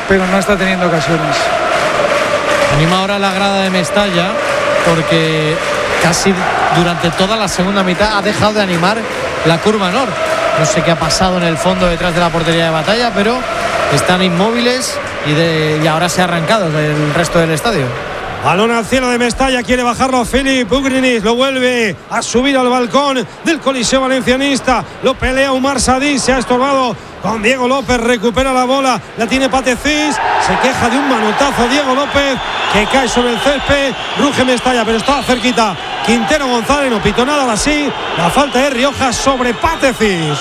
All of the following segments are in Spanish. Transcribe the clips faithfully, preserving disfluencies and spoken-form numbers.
pero no está teniendo ocasiones. Anima ahora la grada de Mestalla, porque casi durante toda la segunda mitad ha dejado de animar la curva Nord. No sé qué ha pasado en el fondo detrás de la portería de Batalla, pero están inmóviles y, de, y ahora se ha arrancado del resto del estadio. Balón al cielo de Mestalla, quiere bajarlo Filip Ugrinis, lo vuelve a subir al balcón del Coliseo Valencianista, lo pelea Umar Sadí, se ha estorbado con Diego López, recupera la bola, la tiene Patecís, se queja de un manotazo Diego López que cae sobre el césped, ruge Mestalla, pero estaba cerquita Quintero González, no pitó nada, así la falta de Rioja sobre Patecís.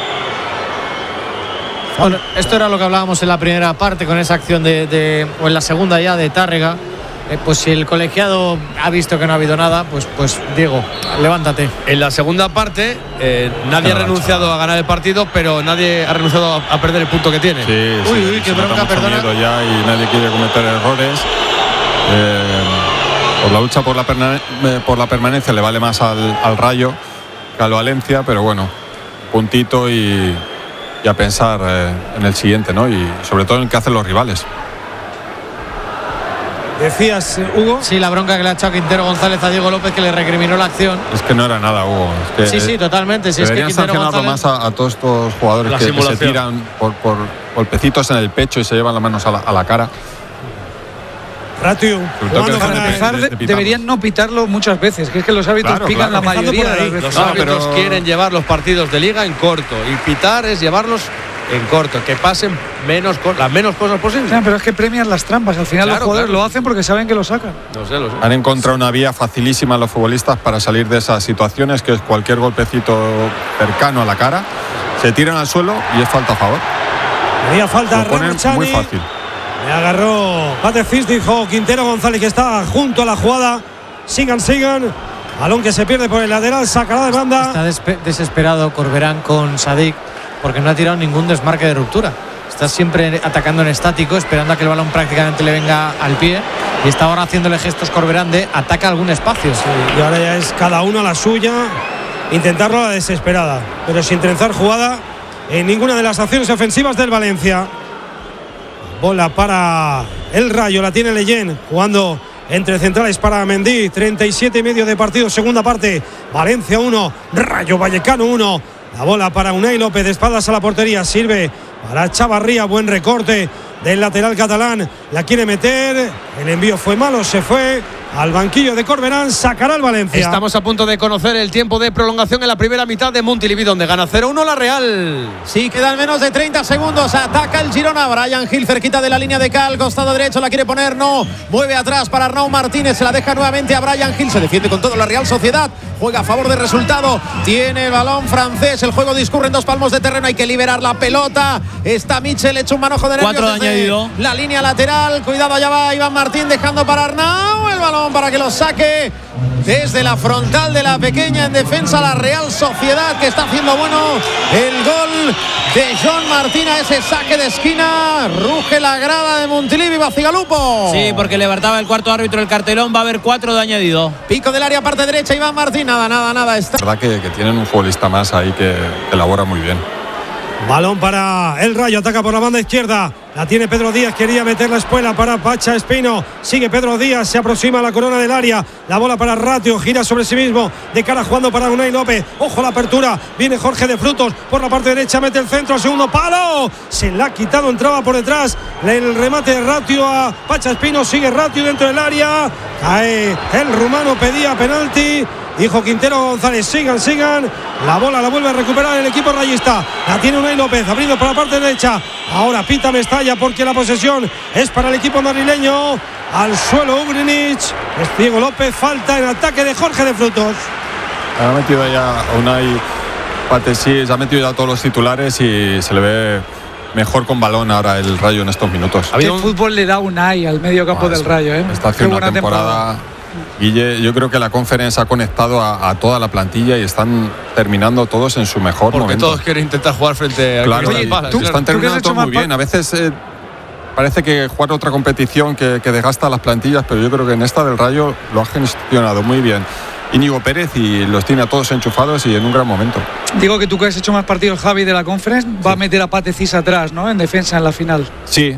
Bueno, esto era lo que hablábamos en la primera parte con esa acción de, de o en la segunda ya de Tárrega. Eh, pues si el colegiado ha visto que no ha habido nada, pues, pues Diego, levántate. En la segunda parte eh, nadie ha renunciado a ganar el partido, pero nadie ha renunciado a, a perder el punto que tiene. Sí, sí, uy, uy, qué bronca, perdona. Ya y nadie quiere cometer errores. Eh, por la lucha por la, perna, eh, por la permanencia le vale más al, al Rayo que al Valencia, pero bueno, puntito y, y a pensar eh, en el siguiente, ¿no? Y sobre todo en el que hacen los rivales. Decías, Hugo. Sí, la bronca que le ha echado Quintero González a Diego López, que le recriminó la acción. Es que no era nada, Hugo. Es que sí, sí, totalmente. Si deberían es que Quintero sancionarlo González... más a, a todos estos jugadores que, que se tiran por, por golpecitos en el pecho y se llevan las manos a la, a la cara. Ratio. Para empezar, de, de deberían no pitarlo muchas veces, que es que los árbitros claro, pican claro. la mayoría de las veces. Los árbitros no, pero... quieren llevar los partidos de liga en corto y pitar es llevarlos en corto, que pasen menos las menos cosas posibles. Sí, pero es que premian las trampas, al final claro, los jugadores claro. lo hacen porque saben que lo sacan. No sé, lo sé. Han encontrado una vía facilísima los futbolistas para salir de esas situaciones, que es cualquier golpecito cercano a la cara, se tiran al suelo y es falta a favor. Tenía falta lo ponen Chani. Muy fácil. Me agarró Patecís, dijo Quintero González, que está junto a la jugada. Sigan, sigan. Balón que se pierde por el lateral, sacará de banda. Está desesperado Corberán con Sadik, porque no ha tirado ningún desmarque de ruptura. Está siempre atacando en estático, esperando a que el balón prácticamente le venga al pie. Y está ahora haciéndole gestos Corberán de ataca algún espacio. Sí, y ahora ya es cada uno a la suya, intentarlo a la desesperada, pero sin trenzar jugada en ninguna de las acciones ofensivas del Valencia. Bola para el Rayo, la tiene Leyen, jugando entre centrales para Mendy. treinta y siete y medio de partido, segunda parte. Valencia uno, Rayo Vallecano uno. La bola para Unai López, de espaldas a la portería, sirve para Chavarría, buen recorte del lateral catalán, la quiere meter, el envío fue malo, se fue al banquillo de Corberán, sacará el Valencia. Estamos a punto de conocer el tiempo de prolongación en la primera mitad de Montilivi, donde gana cero uno la Real. Sí, quedan menos de treinta segundos, ataca el Girona, Brian Gil cerquita de la línea de Cal, costado derecho, la quiere poner, no, mueve atrás para Arnau Martínez, se la deja nuevamente a Brian Gil, se defiende con todo la Real Sociedad, juega a favor del resultado, tiene el balón francés, el juego discurre en dos palmos de terreno, hay que liberar la pelota, está Michel, hecho un manojo de nervios. Cuatro de añadido. La línea lateral, cuidado, allá va Iván Martín dejando para Arnau, el balón para que lo saque desde la frontal de la pequeña en defensa la Real Sociedad, que está haciendo bueno el gol de John Martín a ese saque de esquina. Ruge la grada de Montilivi, Bacigalupo. Sí, porque levantaba el cuarto árbitro el cartelón, va a haber cuatro de añadido. Pico del área, parte derecha, Iván Martín, nada, nada, nada. Está... La verdad que, que tienen un futbolista más ahí que elabora muy bien. Balón para el Rayo, ataca por la banda izquierda, la tiene Pedro Díaz, quería meter la espuela para Pacha Espino, sigue Pedro Díaz, se aproxima a la corona del área, la bola para Ratio, gira sobre sí mismo, de cara jugando para Unai López, ojo la apertura, viene Jorge de Frutos, por la parte derecha mete el centro, segundo palo, se la ha quitado, entraba por detrás, el remate de Ratio a Pacha Espino, sigue Ratio dentro del área, cae el rumano, pedía penalti. Dijo Quintero González, sigan, sigan. La bola la vuelve a recuperar el equipo rayista. La tiene Unai López, abriendo por la parte derecha. Ahora pita Mestalla porque la posesión es para el equipo madrileño. Al suelo Ugrinich. Es Diego López, falta en ataque de Jorge de Frutos. Ha metido ya Unai Patecís, ha metido ya todos los titulares y se le ve mejor con balón ahora el Rayo en estos minutos. ¿Qué un... fútbol le da Unai al medio campo ah, del Rayo? ¿eh? Está haciendo una temporada... temporada. Guille, yo creo que la Conference ha conectado a, a toda la plantilla y están terminando todos en su mejor Porque momento. Todos quieren intentar jugar frente a claro, Oye, tú, están terminando todo muy bien. A veces eh, parece que jugar otra competición que, que desgasta las plantillas, pero yo creo que en esta del Rayo lo ha gestionado muy bien Íñigo Pérez y los tiene a todos enchufados y en un gran momento. Digo que tú que has hecho más partidos, Javi, de la Conference, va sí. a meter a Patecís atrás, ¿no? En defensa en la final. Sí,